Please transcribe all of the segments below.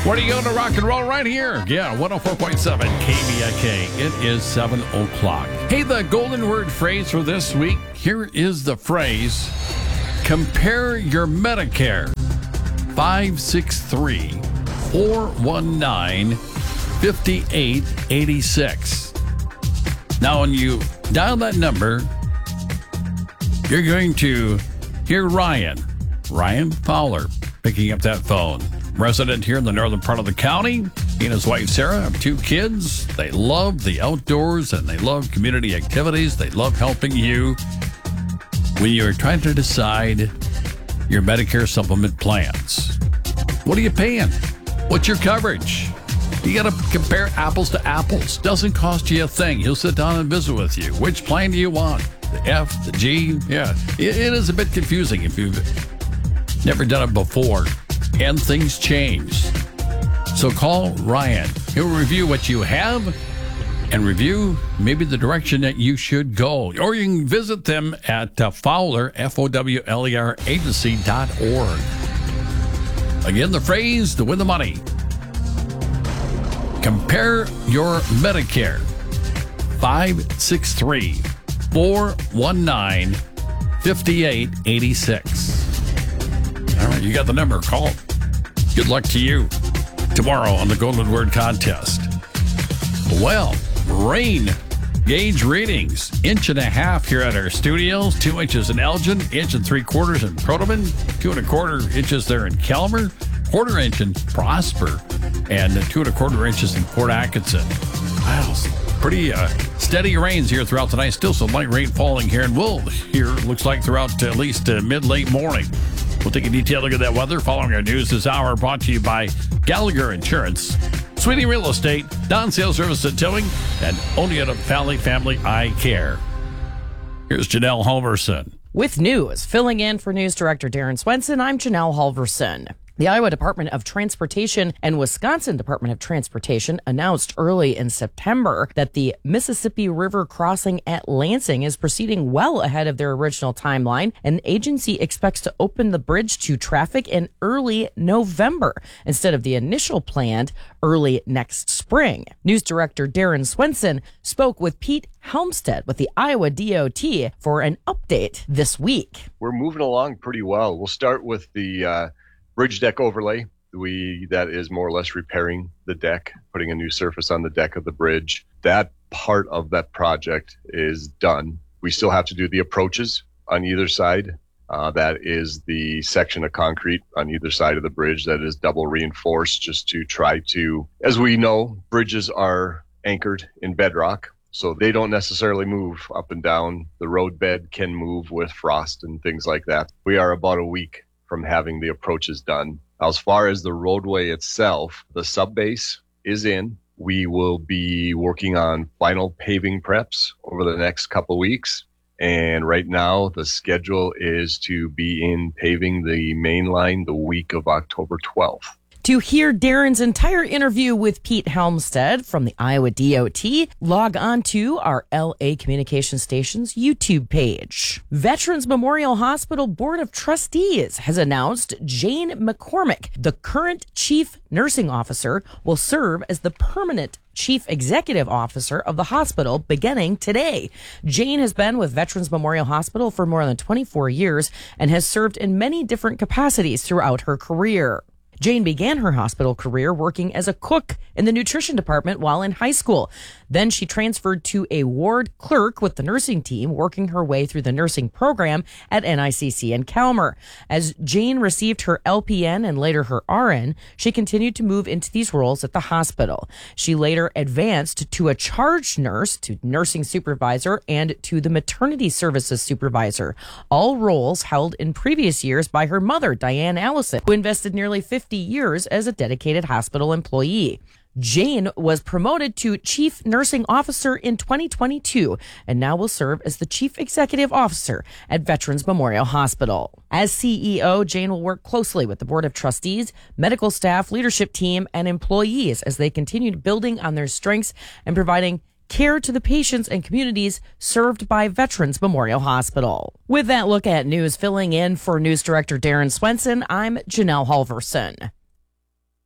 Where do you go to rock and roll? Right here. Yeah, 104.7 KBIK. It is 7 o'clock. Hey, the golden word phrase for this week. Here is the phrase, compare your Medicare. 563-419-5886. Now, when you dial that number, you're going to hear Ryan Fowler, picking up that phone. Resident here in the northern part of the county. He and his wife, Sarah, have 2 kids. They love the outdoors and they love community activities. They love helping you when you're trying to decide your Medicare supplement plans. What are you paying? What's your coverage? You got to compare apples to apples. Doesn't cost you a thing. He'll sit down and visit with you. Which plan do you want? The F, the G? Yeah, it is a bit confusing if you've never done it before. And things change. So call Ryan. He'll review what you have and review maybe the direction that you should go. Or you can visit them at Fowler, Fowler agency.org. Again, the phrase to win the money. Compare your Medicare. 563-419-5886. All right, you got the number. Call. Good luck to you tomorrow on the Golden Word Contest. Well, rain gauge readings. 1.5 inches here at our studios. 2 inches in Elgin. 1 3/4 in Protoman. 2 1/4 inches there in Kelmer. 1/4 inch in Prosper. And 2 1/4 inches in Port Atkinson. Wow, pretty steady rains here throughout the night. Still some light rain falling here in Wold. Here looks like throughout at least mid-late morning. We'll take a detailed look at that weather following our news this hour, brought to you by Gallagher Insurance, Sweetie Real Estate, Don Sales Service and Towing, and Oneida Valley Family Eye Care. Here's Janelle Halverson. With news, filling in for News Director Darren Swenson, I'm Janelle Halverson. The Iowa Department of Transportation and Wisconsin Department of Transportation announced early in September that the Mississippi River crossing at Lansing is proceeding well ahead of their original timeline, and the agency expects to open the bridge to traffic in early November instead of the initial planned early next spring. News Director Darren Swenson spoke with Pete Helmstead with the Iowa DOT for an update this week. We're moving along pretty well. We'll start with the bridge deck overlay. That is more or less repairing the deck, putting a new surface on the deck of the bridge. That part of that project is done. We still have to do the approaches on either side. That is the section of concrete on either side of the bridge that is double reinforced, just to try to, as we know, bridges are anchored in bedrock, so they don't necessarily move up and down. The road bed can move with frost and things like that. We are about a week from having the approaches done. As far as the roadway itself, the subbase is in. We will be working on final paving preps over the next couple of weeks. And right now, the schedule is to be in paving the main line the week of October 12th. To hear Darren's entire interview with Pete Helmstead from the Iowa DOT, log on to our LA Communication Station's YouTube page. Veterans Memorial Hospital Board of Trustees has announced Jane McCormick, the current Chief Nursing Officer, will serve as the permanent Chief Executive Officer of the hospital beginning today. Jane has been with Veterans Memorial Hospital for more than 24 years and has served in many different capacities throughout her career. Jane began her hospital career working as a cook in the nutrition department while in high school. Then she transferred to a ward clerk with the nursing team, working her way through the nursing program at NICC in Kelmer. As Jane received her LPN and later her RN, she continued to move into these roles at the hospital. She later advanced to a charge nurse, to nursing supervisor, and to the maternity services supervisor, all roles held in previous years by her mother, Diane Allison, who invested nearly 50 years as a dedicated hospital employee. Jane was promoted to Chief Nursing Officer in 2022 and now will serve as the Chief Executive Officer at Veterans Memorial Hospital. As CEO, Jane will work closely with the Board of Trustees, medical staff, leadership team, and employees as they continue building on their strengths and providing care to the patients and communities served by Veterans Memorial Hospital. With that look at news, filling in for News Director Darren Swenson, I'm Janelle Halverson.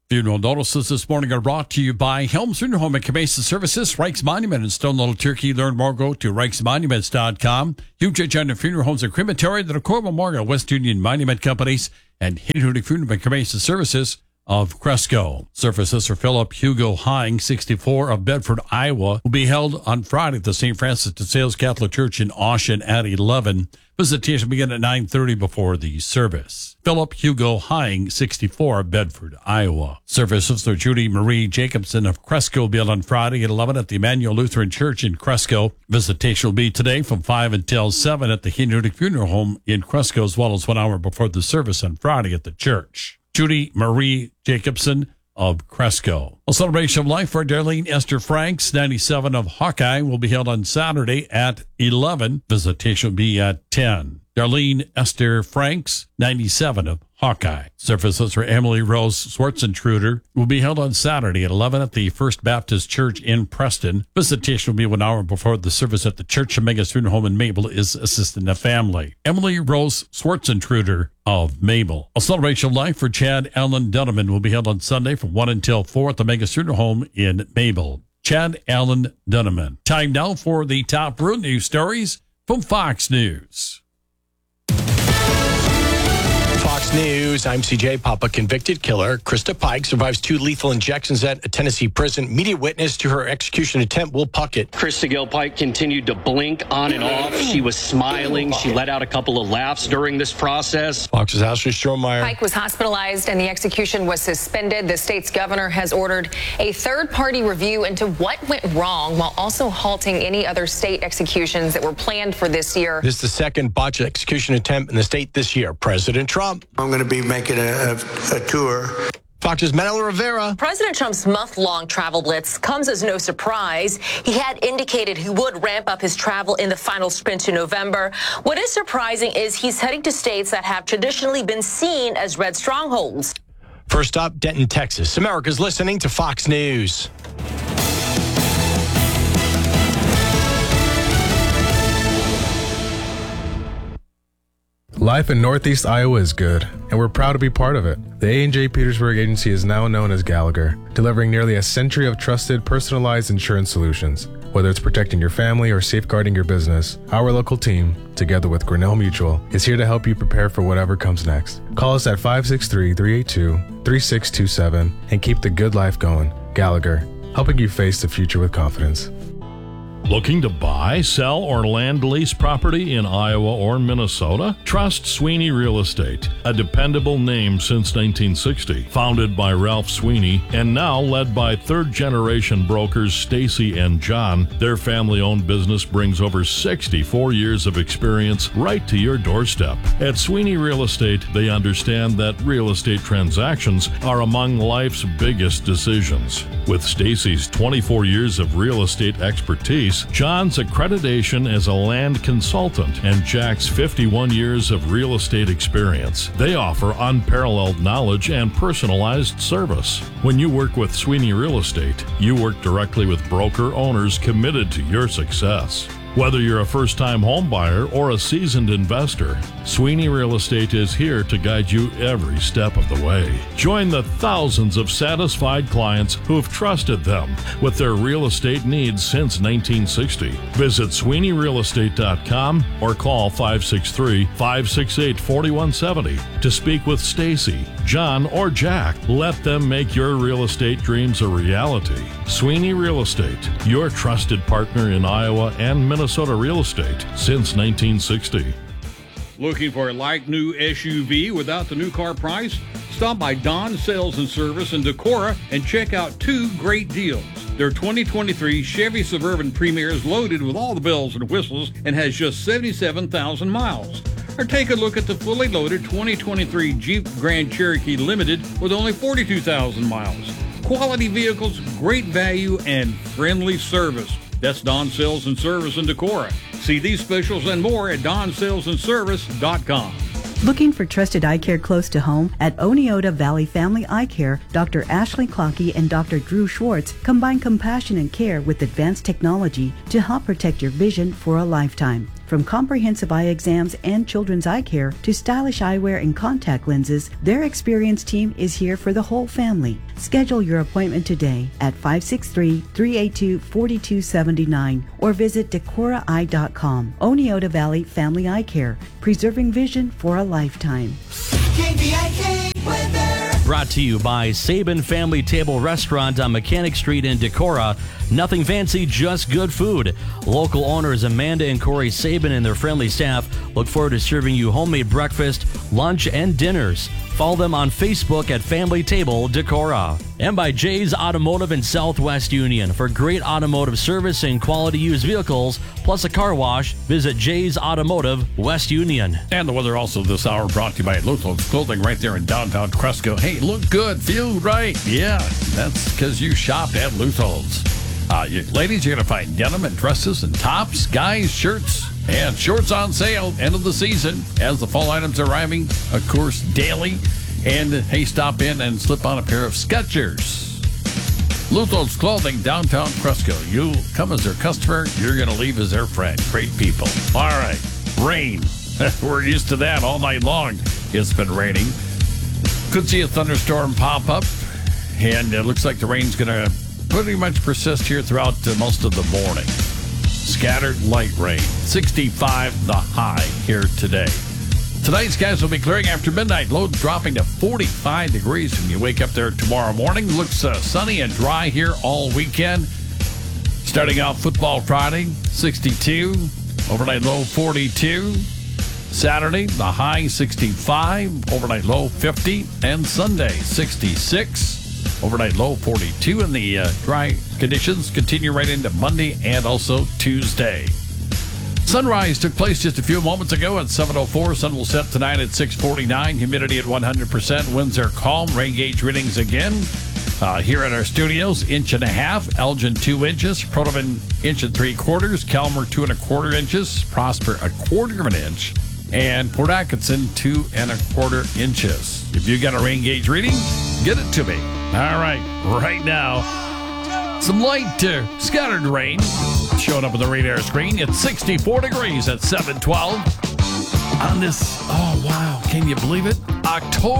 Funeral notices this morning are brought to you by Helms Funeral Home and Cabeza Services, Reich's Monument in Stone Little Turkey. Learn more, go to reichsmonuments.com. Huge Agenda Funeral Homes and Crematory, the Decor Memorial, West Union Monument Companies, and Hidden Funeral and Cabeza Services of Cresco. Services for Philip Hugo Hine, 64, of Bedford, Iowa, will be held on Friday at the St. Francis de Sales Catholic Church in Austin at 11. Visitation begin at 9:30 before the service. Philip Hugo Hine, 64, of Bedford, Iowa. Services for Judy Marie Jacobson of Cresco will be held on Friday at 11 at the Emmanuel Lutheran Church in Cresco. Visitation will be today from 5 until 7 at the Hindudic Funeral Home in Cresco, as well as 1 hour before the service on Friday at the church. Judy Marie Jacobson of Cresco. A celebration of life for Darlene Esther Franks, 97, of Hawkeye, will be held on Saturday at 11. Visitation will be at 10. Darlene Esther Franks, 97, of Hawkeye. Services for Emily Rose Swartzentruder will be held on Saturday at 11 at the First Baptist Church in Preston. Visitation will be 1 hour before the service at the Church of Megas Funeral Home in Mabel is assisting the family. Emily Rose Swartzentruder of Mabel. A celebration of life for Chad Allen Dunneman will be held on Sunday from 1 until 4 at the Megas Funeral Home in Mabel. Chad Allen Dunneman. Time now for the top real news stories from Fox News. Fox News, I'm CJ Papa. Convicted killer Krista Pike survives 2 lethal injections at a Tennessee prison. Media witness to her execution attempt, Will Puckett. Krista Gail Pike continued to blink on and off. She was smiling. She let out a couple of laughs during this process. Fox's Ashley Strohmeyer. Pike was hospitalized and the execution was suspended. The state's governor has ordered a third-party review into what went wrong, while also halting any other state executions that were planned for this year. This is the second botched execution attempt in the state this year. President Trump. I'm going to be making a tour. Fox's Manolo Rivera. President Trump's month-long travel blitz comes as no surprise. He had indicated he would ramp up his travel in the final sprint to November. What is surprising is he's heading to states that have traditionally been seen as red strongholds. First up, Denton, Texas. America's listening to Fox News. Life in Northeast Iowa is good, and we're proud to be part of it. The A&J Petersburg Agency is now known as Gallagher, delivering nearly a century of trusted, personalized insurance solutions. Whether it's protecting your family or safeguarding your business, our local team, together with Grinnell Mutual, is here to help you prepare for whatever comes next. Call us at 563-382-3627 and keep the good life going. Gallagher, helping you face the future with confidence. Looking to buy, sell, or land lease property in Iowa or Minnesota? Trust Sweeney Real Estate, a dependable name since 1960. Founded by Ralph Sweeney and now led by third-generation brokers Stacy and John, their family-owned business brings over 64 years of experience right to your doorstep. At Sweeney Real Estate, they understand that real estate transactions are among life's biggest decisions. With Stacy's 24 years of real estate expertise, John's accreditation as a land consultant, and Jack's 51 years of real estate experience, they offer unparalleled knowledge and personalized service. When you work with Sweeney Real Estate, you work directly with broker owners committed to your success. Whether you're a first-time home buyer or a seasoned investor, Sweeney Real Estate is here to guide you every step of the way. Join the thousands of satisfied clients who have trusted them with their real estate needs since 1960. Visit SweeneyRealEstate.com or call 563-568-4170 to speak with Stacy, John, or Jack. Let them make your real estate dreams a reality. Sweeney Real Estate, your trusted partner in Iowa and Minnesota real estate since 1960. Looking for a like new SUV without the new car price? Stop by Don Sales and Service in Decorah and check out 2 great deals. Their 2023 Chevy Suburban Premier is loaded with all the bells and whistles and has just 77,000 miles. Or take a look at the fully loaded 2023 Jeep Grand Cherokee Limited with only 42,000 miles. Quality vehicles, great value, and friendly service. That's Don Sales and Service in Decorah. See these specials and more at DonSalesandService.com. Looking for trusted eye care close to home? At Oneota Valley Family Eye Care, Dr. Ashley Clockey and Dr. Drew Schwartz combine compassion and care with advanced technology to help protect your vision for a lifetime. From comprehensive eye exams and children's eye care to stylish eyewear and contact lenses, their experienced team is here for the whole family. Schedule your appointment today at 563-382-4279 or visit decoraeye.com. Oneota Valley Family Eye Care, preserving vision for a lifetime. KVIK weather. Brought to you by Sabin Family Table Restaurant on Mechanic Street in Decorah. Nothing fancy, just good food. Local owners Amanda and Corey Sabin and their friendly staff look forward to serving you homemade breakfast, lunch, and dinners. Follow them on Facebook at Family Table Decorah. And by Jay's Automotive in Southwest Union. For great automotive service and quality used vehicles, plus a car wash, visit Jay's Automotive, West Union. And the weather also this hour brought to you by Luthol's Clothing right there in downtown Cresco. Hey, look good, feel right. Yeah, that's because you shopped at Luthol's. Ladies, you're going to find denim and dresses and tops, guys, shirts, and shorts on sale. End of the season as the fall items are arriving, of course, daily. And hey, stop in and slip on a pair of Skechers. Luthol's Clothing, downtown Cresco. You come as their customer, you're going to leave as their friend. Great people. All right, rain. We're used to that all night long. It's been raining. Could see a thunderstorm pop up, and it looks like the rain's going to pretty much persist here throughout most of the morning. Scattered light rain. 65 the high here today. Tonight, skies will be clearing after midnight. Low dropping to 45 degrees when you wake up there tomorrow morning. Looks sunny and dry here all weekend. Starting out Football Friday, 62. Overnight low 42. Saturday, the high 65. Overnight low 50. And Sunday, 66. Overnight low 42, and the dry conditions continue right into Monday and also Tuesday. Sunrise took place just a few moments ago at 7:04. Sun will set tonight at 6:49. Humidity at 100%. Winds are calm. Rain gauge readings again. Here at our studios, 1.5 inches. Elgin 2 inches. Protoman 1 3/4. Kelmer 2 1/4 inches. Prosper 1/4 inch. And Port Atkinson 2 1/4 inches. If you got a rain gauge reading, get it to me. All right, right now, some light scattered rain showing up on the radar screen. It's 64 degrees at 7:12 on this, oh wow, can you believe it? October